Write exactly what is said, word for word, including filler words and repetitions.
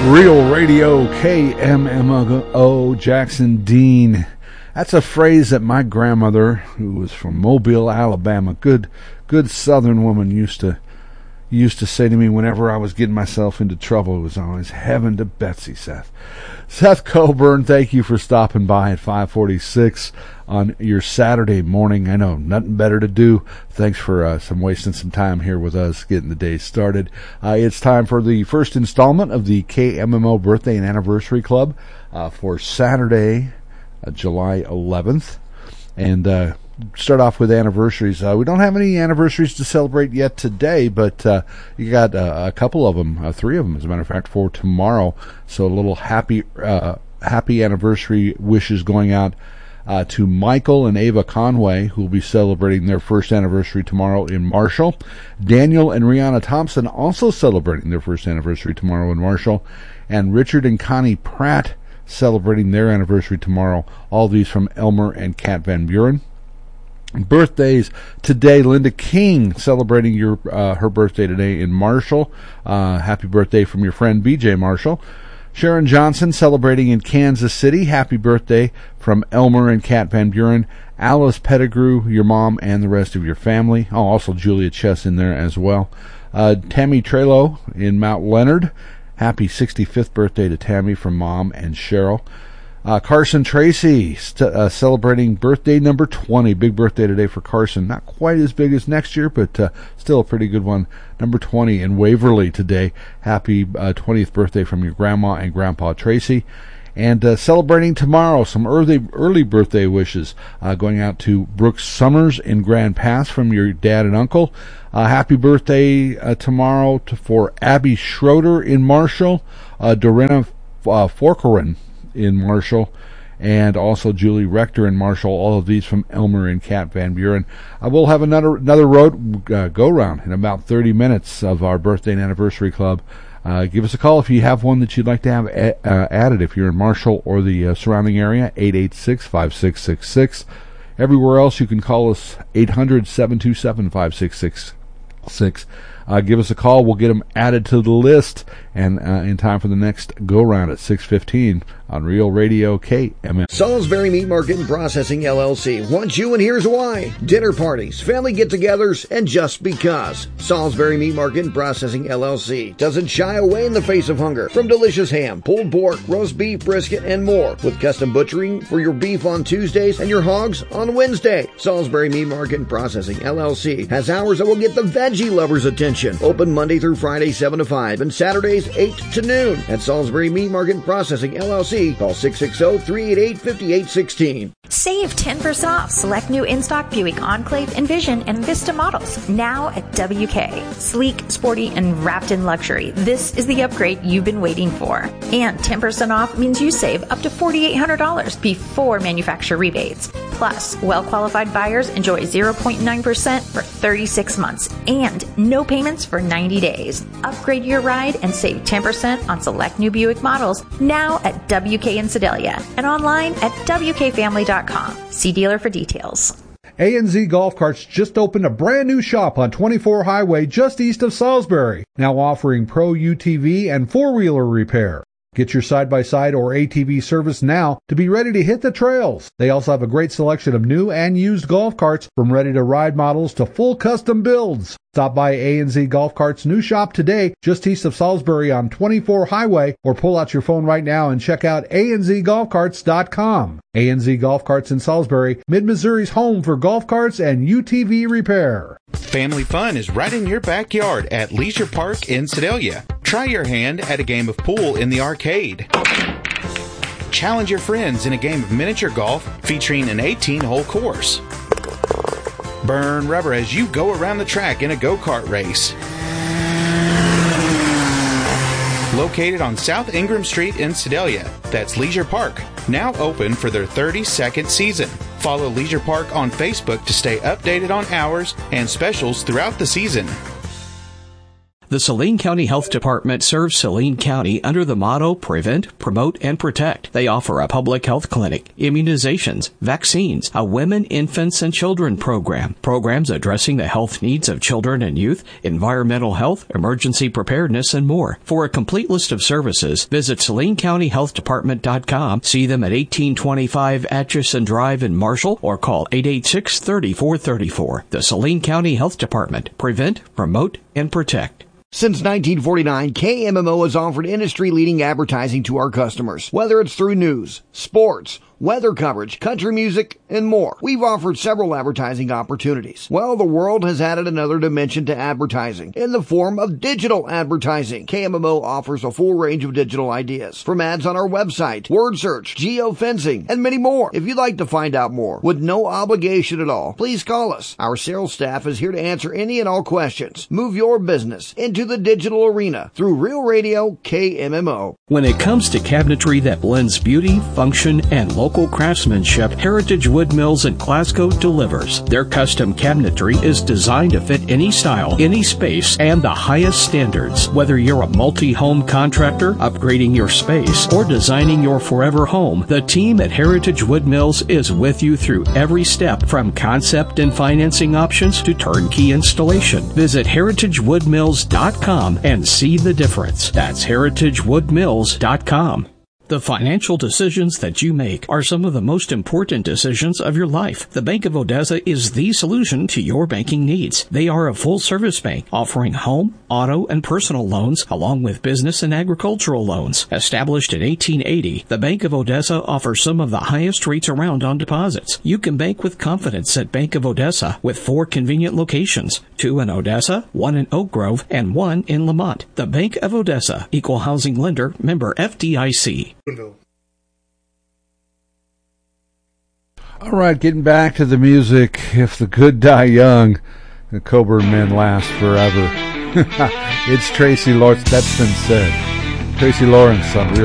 Real Radio, K M M O, Jackson Dean. That's a phrase that my grandmother, who was from Mobile, Alabama, good, good Southern woman, used to used to say to me whenever I was getting myself into trouble. It was always heaven to Betsy, Seth. Seth Coburn, thank you for stopping by at five forty-six on your Saturday morning. I know, nothing better to do. Thanks for uh, some wasting some time here with us, getting the day started. Uh, it's time for the first installment of the K M M O Birthday and Anniversary Club uh, for Saturday, uh, July eleventh. And uh, start off with anniversaries. Uh, we don't have any anniversaries to celebrate yet today, but uh, you got uh, a couple of them, uh, three of them, as a matter of fact, for tomorrow. So a little happy, uh, happy anniversary wishes going out uh, to Michael and Ava Conway, who will be celebrating their first anniversary tomorrow in Marshall. Daniel and Rihanna Thompson also celebrating their first anniversary tomorrow in Marshall, and Richard and Connie Pratt celebrating their anniversary tomorrow. All these from Elmer and Kat Van Buren. Birthdays today: Linda King celebrating your uh, her birthday today in Marshall. Uh, happy birthday from your friend B J Marshall. Sharon Johnson celebrating in Kansas City. Happy birthday from Elmer and Kat Van Buren. Alice Pettigrew, your mom, and the rest of your family. Oh, also Julia Chess in there as well. Uh, Tammy Trelo in Mount Leonard. Happy sixty-fifth birthday to Tammy from Mom and Cheryl. Uh, Carson Tracy st- uh, celebrating birthday number twenty. Big birthday today for Carson. Not quite as big as next year, but uh, still a pretty good one. Number twenty in Waverly today. Happy uh, twentieth birthday from your grandma and grandpa Tracy. And uh, celebrating tomorrow, some early early birthday wishes uh, going out to Brooks Summers in Grand Pass from your dad and uncle. Uh, happy birthday uh, tomorrow to, for Abby Schroeder in Marshall, uh, Dorena uh, Forkerin in Marshall, and also Julie Rector in Marshall. All of these from Elmer and Kat Van Buren. I will have another another road uh, go round in about thirty minutes of our birthday and anniversary club. Uh, give us a call if you have one that you'd like to have a- uh, added. If you're in Marshall or the uh, surrounding area, eight eight six, five six six six. Everywhere else, you can call us eight hundred, seven two seven, five six six six. Uh, give us a call. We'll get them added to the list, and uh, in time for the next go-round at six fifteen on Real Radio K M M. Salisbury Meat Market and Processing, L L C wants you, and here's why. Dinner parties, family get-togethers, and just because. Salisbury Meat Market and Processing, L L C doesn't shy away in the face of hunger. From delicious ham, pulled pork, roast beef, brisket, and more, with custom butchering for your beef on Tuesdays and your hogs on Wednesday. Salisbury Meat Market and Processing, L L C has hours that will get the veggie lovers' attention. Open Monday through Friday, seven to five, and Saturdays, eight to noon. At Salisbury Meat Market and Processing, L L C, call six six zero, three eight eight, five eight one six. Save ten percent off select new in-stock Buick Enclave, Envision, and Vista models now at W K. Sleek, sporty, and wrapped in luxury. This is the upgrade you've been waiting for. And ten percent off means you save up to four thousand eight hundred dollars before manufacturer rebates. Plus, well-qualified buyers enjoy zero point nine percent for thirty-six months and no payments for ninety days. Upgrade your ride and save ten percent on select new Buick models now at W K in Sedalia and online at W K family dot com. See dealer for details. A N Z Golf Carts just opened a brand new shop on twenty-four Highway just east of Salisbury, now offering pro U T V and four-wheeler repair. Get your side-by-side or A T V service now to be ready to hit the trails. They also have a great selection of new and used golf carts, from ready-to-ride models to full custom builds. Stop by A N Z Golf Carts' new shop today, just east of Salisbury on twenty-four Highway, or pull out your phone right now and check out A N Z golf carts dot com. A N Z Golf Carts in Salisbury, Mid-Missouri's home for golf carts and U T V repair. Family fun is right in your backyard at Leisure Park in Sedalia. Try your hand at a game of pool in the arcade. Challenge your friends in a game of miniature golf featuring an eighteen-hole course. Burn rubber as you go around the track in a go-kart race. Located on South Ingram Street in Sedalia, that's Leisure Park, now open for their thirty-second season. Follow Leisure Park on Facebook to stay updated on hours and specials throughout the season. The Saline County Health Department serves Saline County under the motto Prevent, Promote, and Protect. They offer a public health clinic, immunizations, vaccines, a women, infants, and children program, programs addressing the health needs of children and youth, environmental health, emergency preparedness, and more. For a complete list of services, visit Saline County Health Department dot com, see them at eighteen twenty-five Atchison Drive in Marshall, or call eight eight six, three four three four. The Saline County Health Department. Prevent, Promote, and Protect. Since nineteen forty-nine, K M M O has offered industry-leading advertising to our customers. Whether it's through news, sports, weather coverage, country music, and more. We've offered several advertising opportunities. Well, the world has added another dimension to advertising in the form of digital advertising. K M M O offers a full range of digital ideas, from ads on our website, word search, geofencing, and many more. If you'd like to find out more with no obligation at all, please call us. Our sales staff is here to answer any and all questions. Move your business into the digital arena through Real Radio K M M O. When it comes to cabinetry that blends beauty, function, and local craftsmanship, Heritage Wood Mills in Glasgow delivers. Their custom cabinetry is designed to fit any style, any space, and the highest standards. Whether you're a multi-home contractor, upgrading your space, or designing your forever home, the team at Heritage Wood Mills is with you through every step, from concept and financing options to turnkey installation. Visit heritage wood mills dot com and see the difference. That's heritage wood mills dot com. The financial decisions that you make are some of the most important decisions of your life. The Bank of Odessa is the solution to your banking needs. They are a full-service bank offering home, auto, and personal loans, along with business and agricultural loans. Established in eighteen eighty, the Bank of Odessa offers some of the highest rates around on deposits. You can bank with confidence at Bank of Odessa with four convenient locations, two in Odessa, one in Oak Grove, and one in Lamont. The Bank of Odessa, Equal Housing Lender, member F D I C. All right, getting back to the music. If the good die young, the Coburn men last forever. It's Tracy Lawrence. That's been said. Tracy Lawrence on Real